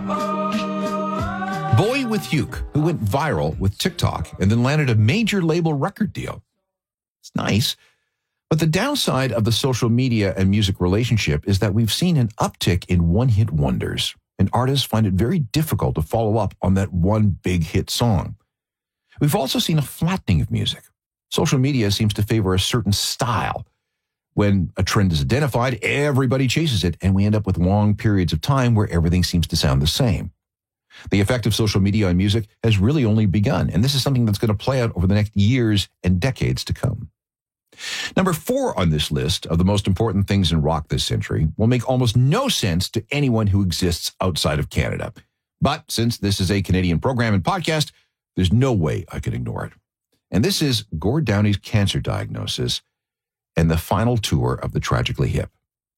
Boy with Uke, who went viral with TikTok and then landed a major label record deal. It's nice. But the downside of the social media and music relationship is that we've seen an uptick in one-hit wonders, and artists find it very difficult to follow up on that one big hit song. We've also seen a flattening of music. Social media seems to favor a certain style. When a trend is identified, everybody chases it, and we end up with long periods of time where everything seems to sound the same. The effect of social media on music has really only begun, and this is something that's going to play out over the next years and decades to come. Number 4 on this list of the most important things in rock this century will make almost no sense to anyone who exists outside of Canada. But since this is a Canadian program and podcast, there's no way I can ignore it. And this is Gord Downie's cancer diagnosis and the final tour of the Tragically Hip.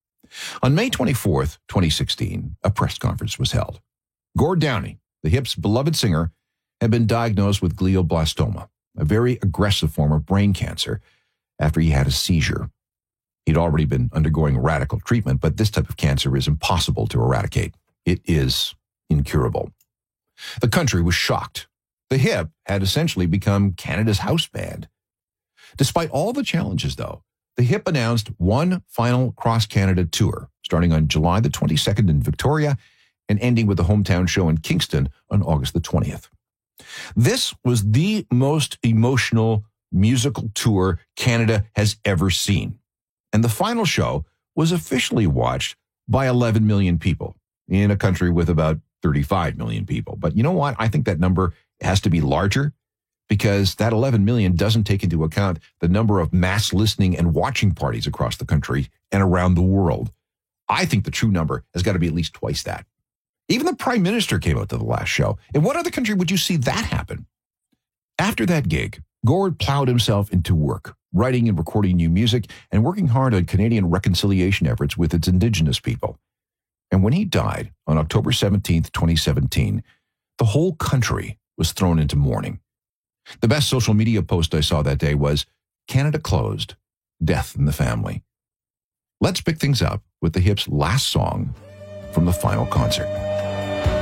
On May 24th, 2016, a press conference was held. Gord Downie, the Hip's beloved singer, had been diagnosed with glioblastoma, a very aggressive form of brain cancer, after he had a seizure. He'd already been undergoing radical treatment, but this type of cancer is impossible to eradicate. It is incurable. The country was shocked. The Hip had essentially become Canada's house band. Despite all the challenges, though, the Hip announced one final cross-Canada tour, starting on July the 22nd in Victoria and ending with a hometown show in Kingston on August the 20th. This was the most emotional musical tour Canada has ever seen. And the final show was officially watched by 11 million people in a country with about 35 million people. But you know what? I think that number has to be larger because that 11 million doesn't take into account the number of mass listening and watching parties across the country and around the world. I think the true number has got to be at least twice that. Even the Prime Minister came out to the last show. In what other country would you see that happen? After that gig, Gord plowed himself into work, writing and recording new music and working hard on Canadian reconciliation efforts with its Indigenous people. And when he died on October 17th, 2017, the whole country was thrown into mourning. The best social media post I saw that day was, "Canada closed, death in the family." Let's pick things up with the Hip's last song from the final concert.